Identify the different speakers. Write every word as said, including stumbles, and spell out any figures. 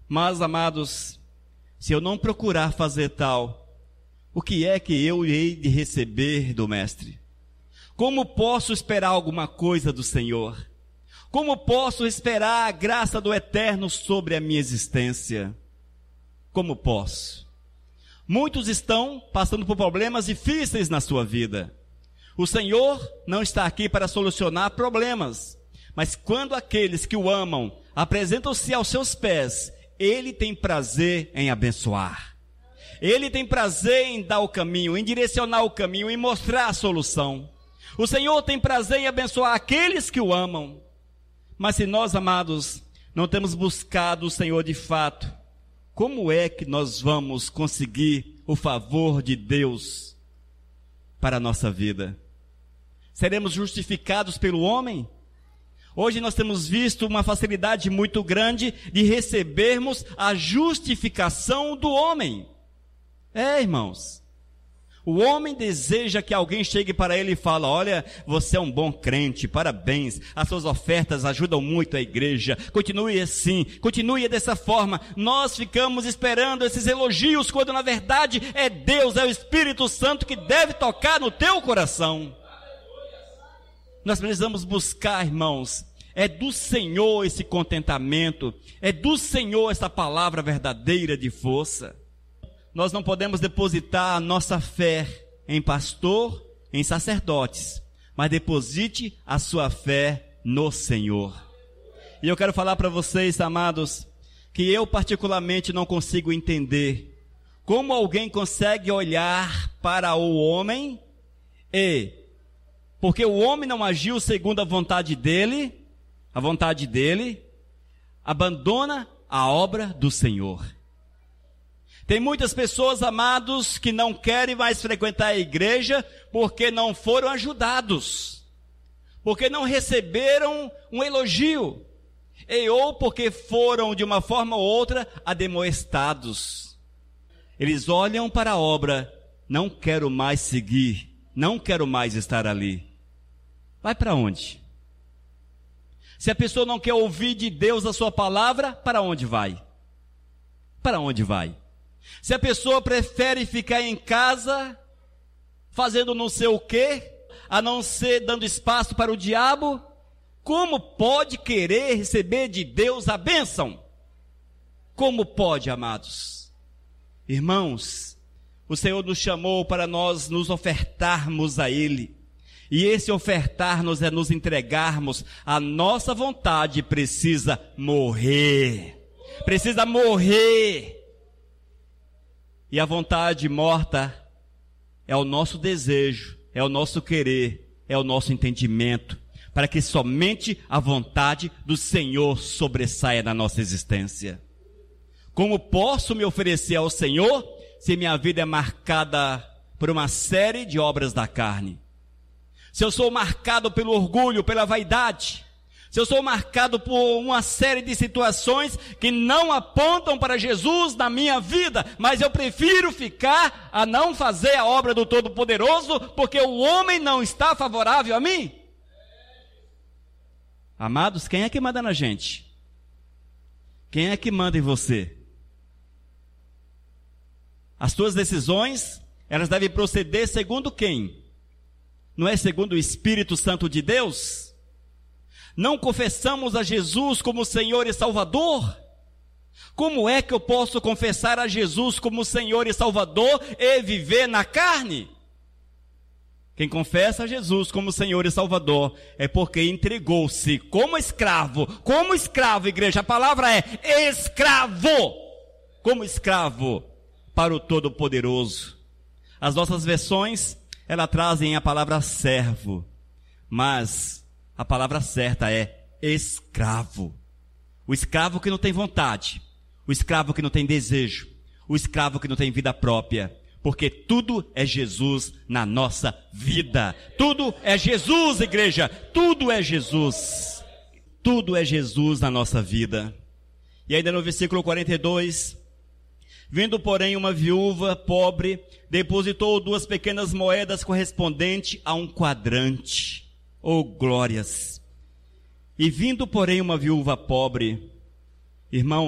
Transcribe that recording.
Speaker 1: Mas, amados, se eu não procurar fazer tal, o que é que eu hei de receber do Mestre? Como posso esperar alguma coisa do Senhor? Como posso esperar a graça do Eterno sobre a minha existência? Como posso? Muitos estão passando por problemas difíceis na sua vida. O Senhor não está aqui para solucionar problemas, mas quando aqueles que o amam apresentam-se aos seus pés, Ele tem prazer em abençoar. Ele tem prazer em dar o caminho, em direcionar o caminho, em mostrar a solução. O Senhor tem prazer em abençoar aqueles que o amam. Mas se nós, amados, não temos buscado o Senhor de fato, como é que nós vamos conseguir o favor de Deus para a nossa vida? Seremos justificados pelo homem? Hoje nós temos visto uma facilidade muito grande de recebermos a justificação do homem. É, irmãos. O homem deseja que alguém chegue para ele e fale: olha, você é um bom crente, parabéns, as suas ofertas ajudam muito a igreja, continue assim, continue dessa forma. Nós ficamos esperando esses elogios, quando na verdade é Deus, é o Espírito Santo que deve tocar no teu coração. Nós precisamos buscar, irmãos, é do Senhor esse contentamento, é do Senhor essa palavra verdadeira de força. Nós não podemos depositar a nossa fé em pastor, em sacerdotes, mas deposite a sua fé no Senhor. E eu quero falar para vocês, amados, que eu particularmente não consigo entender como alguém consegue olhar para o homem e, porque o homem não agiu segundo a vontade dele, a vontade dele, abandona a obra do Senhor. Tem muitas pessoas, amados, que não querem mais frequentar a igreja porque não foram ajudados, porque não receberam um elogio, e ou porque foram de uma forma ou outra ademoestados. Eles olham para a obra: não quero mais seguir, não quero mais estar ali. Vai para onde? Se a pessoa não quer ouvir de Deus a sua palavra, para onde vai? Para onde vai? Se a pessoa prefere ficar em casa, fazendo não sei o quê, a não ser dando espaço para o diabo, como pode querer receber de Deus a bênção? Como pode, amados? Irmãos, o Senhor nos chamou para nós nos ofertarmos a Ele. E esse ofertar-nos é nos entregarmos. A nossa vontade precisa morrer. Precisa morrer. E a vontade morta é o nosso desejo, é o nosso querer, é o nosso entendimento, para que somente a vontade do Senhor sobressaia na nossa existência. Como posso me oferecer ao Senhor se minha vida é marcada por uma série de obras da carne? Se eu sou marcado pelo orgulho, pela vaidade, se eu sou marcado por uma série de situações que não apontam para Jesus na minha vida, mas eu prefiro ficar a não fazer a obra do Todo-Poderoso, porque o homem não está favorável a mim. Amados, quem é que manda na gente? Quem é que manda em você? As tuas decisões, elas devem proceder segundo quem? Não é segundo o Espírito Santo de Deus? Não confessamos a Jesus como Senhor e Salvador? Como é que eu posso confessar a Jesus como Senhor e Salvador e viver na carne? Quem confessa a Jesus como Senhor e Salvador é porque entregou-se como escravo, como escravo, igreja, a palavra é escravo, como escravo para o Todo-Poderoso. As nossas versões, elas trazem a palavra servo, mas a palavra certa é escravo. O escravo que não tem vontade, o escravo que não tem desejo, o escravo que não tem vida própria, porque tudo é Jesus na nossa vida. Tudo é Jesus, igreja, tudo é Jesus. Tudo é Jesus na nossa vida. E ainda no versículo quarenta e dois, vindo porém uma viúva pobre, depositou duas pequenas moedas correspondentes a um quadrante. Oh, glórias! E vindo, porém, uma viúva pobre, irmão,